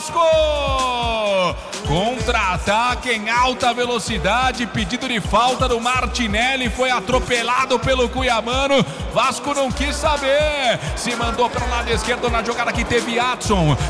Vasco! Contra-ataque em alta velocidade, pedido de falta do Martinelli, foi atropelado pelo Cuiabano. Vasco não quis saber, se mandou para o lado esquerdo na jogada que teve Adson.